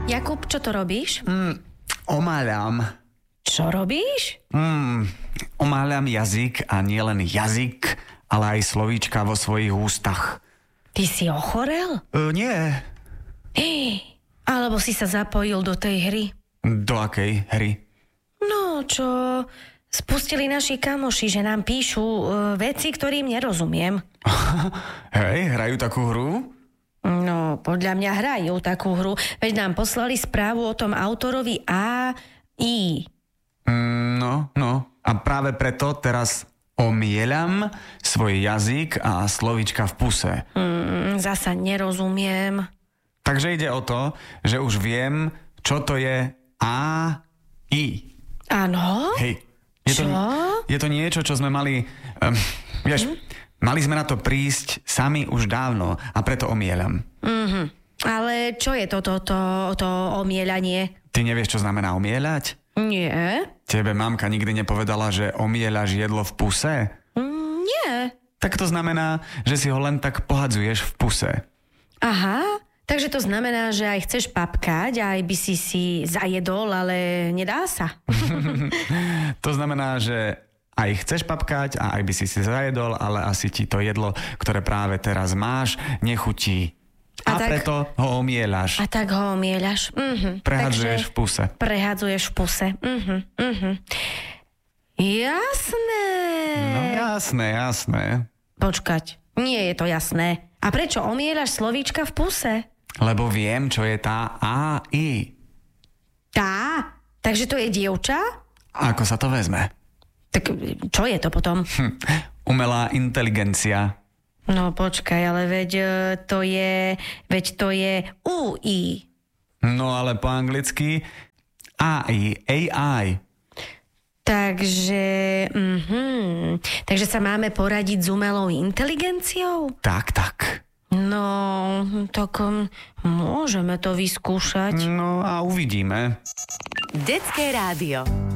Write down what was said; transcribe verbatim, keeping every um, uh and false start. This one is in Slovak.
Jakub, čo to robíš? Mm, omáľam. Čo robíš? Mm, omáľam jazyk a nielen jazyk, ale aj slovíčka vo svojich ústach. Ty si ochorel? E, nie. Hej, alebo si sa zapojil do tej hry? Do akej hry? No, čo spustili naši kamoši, že nám píšu uh, veci, ktorým nerozumiem. Hej, hrajú takú hru? No, podľa mňa hrajú takú hru. Veď nám poslali správu o tom autorovi A I. Mm, no, no. A práve preto teraz omieľam svoj jazyk a slovíčka v puse. Mm, zasa nerozumiem. Takže ide o to, že už viem, čo to je A I. Áno? Hej. Je čo? To, je to niečo, čo sme mali... Um, vieš, hm? mali sme na to prísť sami už dávno a preto omieľam. Mhm. Ale čo je toto, to, to, to omieľanie? Ty nevieš, čo znamená omieľať? Nie. Tebe mamka nikdy nepovedala, že omieľaš jedlo v puse? Mm, nie. Tak to znamená, že si ho len tak pohadzuješ v puse. Aha, takže to znamená, že aj chceš papkať, aj by si si zajedol, ale nedá sa. To znamená, že aj chceš papkať a aj by si si zajedol, ale asi ti to jedlo, ktoré práve teraz máš, nechutí. A, a tak, preto ho omieľaš. A tak ho omieľaš. Mhm. Prehadzuješ Takže v puse. Prehadzuješ v puse. Mhm. Mhm. Jasné. No jasné, jasné. Počkať, nie je to jasné. A prečo omieľaš slovíčka v puse? Lebo viem, čo je tá A I. Tá? Takže to je dievča? Ako sa to vezme? Tak čo je to potom? Hm, umelá inteligencia. No počkaj, ale veď to je, veď to je U I. No ale po anglicky A I, A I. Takže, mhm, takže sa máme poradiť s umelou inteligenciou? Tak, tak. No, tak um, môžeme to vyskúšať. No a uvidíme. Detské rádio.